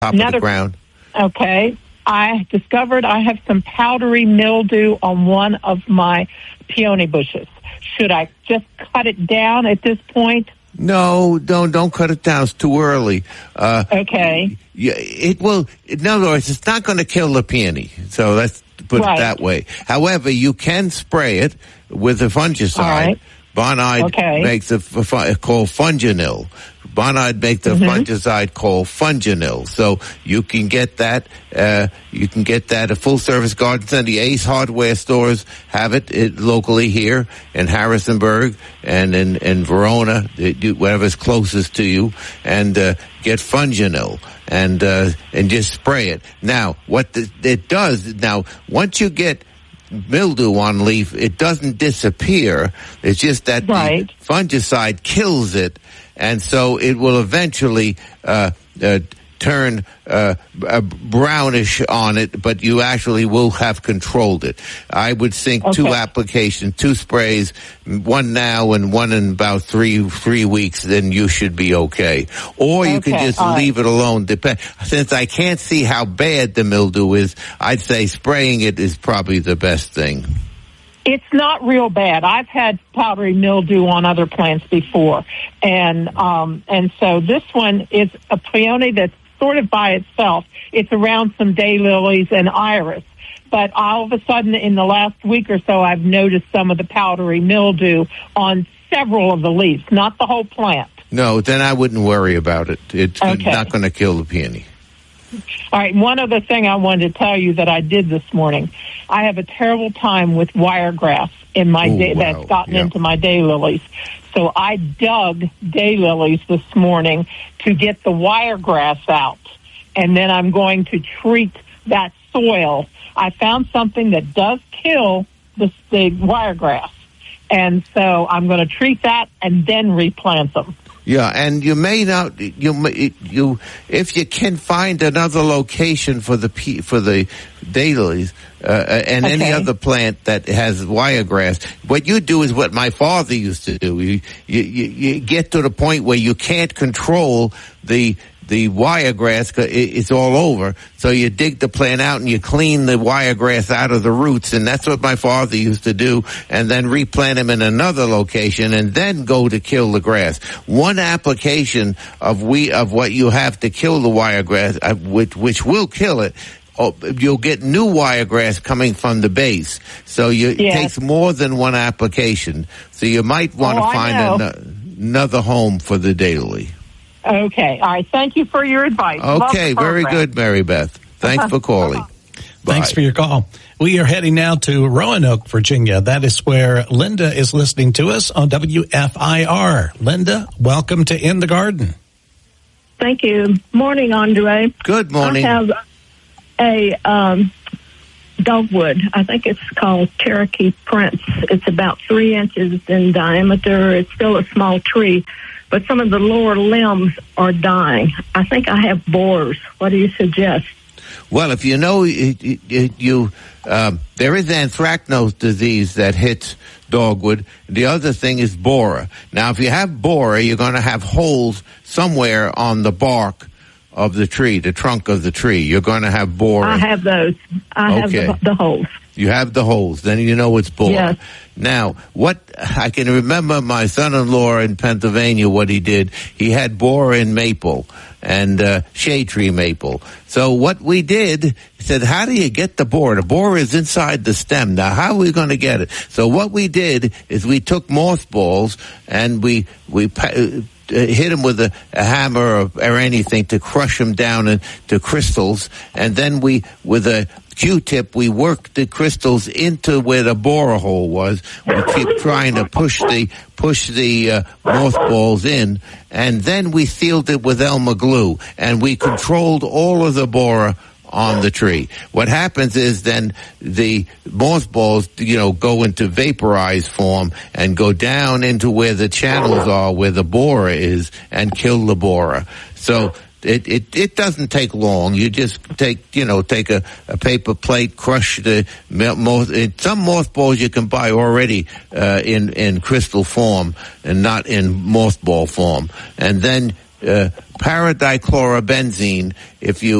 top of the ground. Okay. I discovered I have some powdery mildew on one of my peony bushes. Should I just cut it down at this point? No, don't cut it down. It's too early. Okay. It will. In other words, it's not going to kill the peony. So let's put it that way. However, you can spray it with a fungicide. All right. Bonide makes called Funginil. Bonide makes a fungicide called Funginil. So you can get that. You can get that at Full Service Garden Center. The Ace Hardware stores have it locally here in Harrisonburg and in Verona, whatever's closest to you, and get Funginil and just spray it. Now, what it does now, once you get mildew on leaf, it doesn't disappear. It's just that the fungicide kills it, and so it will eventually turn brownish on it, but you actually will have controlled it. I would think 2 applications, 2 sprays, one now and one in about three weeks, then you should be okay. Or you can just leave it alone. Since I can't see how bad the mildew is, I'd say spraying it is probably the best thing. It's not real bad. I've had powdery mildew on other plants before, and so this one is a peony that's sort of by itself. It's around some daylilies and iris, but all of a sudden in the last week or so, I've noticed some of the powdery mildew on several of the leaves, not the whole plant. No, then I wouldn't worry about it. It's not going to kill the peony. All right, one other thing I wanted to tell you that I did this morning. I have a terrible time with wiregrass in my that's gotten into my daylilies. So I dug daylilies this morning to get the wiregrass out, and then I'm going to treat that soil. I found something that does kill the wiregrass, and so I'm going to treat that and then replant them. Yeah, and you may not if you can find another location for the daylilies and any other plant that has wiregrass. What you do is what my father used to do. You get to the point where you can't control the wiregrass, it's all over. So you dig the plant out and you clean the wiregrass out of the roots, and that's what my father used to do, and then replant them in another location and then go to kill the grass. One application of what you have to kill the wiregrass, which will kill it, you'll get new wiregrass coming from the base. So it takes more than one application. So you might want to find another home for the daily. Okay. All right. Thank you for your advice. Okay. Very good, Mary Beth. Thanks for calling. Thanks for your call. We are heading now to Roanoke, Virginia. That is where Linda is listening to us on WFIR. Linda, welcome to In the Garden. Thank you. Morning, Andre. Good morning. I have a dogwood. I think it's called Cherokee Prince. It's about 3 inches in diameter. It's still a small tree, but some of the lower limbs are dying. I think I have borers. What do you suggest? Well, if you know, there is anthracnose disease that hits dogwood. The other thing is borer. Now, if you have borer, you're going to have holes somewhere on the bark of the tree, the trunk of the tree. You're going to have borer. I have those. I have the holes. You have the holes. Then you know it's borer. Yes. Now, what I can remember my son-in-law in Pennsylvania, what he did, he had borer in maple and shade tree maple. So what we did, he said, how do you get the borer? The borer is inside the stem. Now, how are we going to get it? So what we did is we took mothballs and we hit them with a hammer or anything to crush them down into crystals, and then with a Q-tip, we worked the crystals into where the borer hole was. We keep trying to push the mothballs in, and then we sealed it with Elmer glue, and we controlled all of the borer on the tree. What happens is then the mothballs, go into vaporized form and go down into where the channels are, where the borer is, and kill the borer. So it doesn't take long. You just take a paper plate, crush the some mothballs you can buy already in crystal form and not in mothball form, and then paradichlorobenzene. If you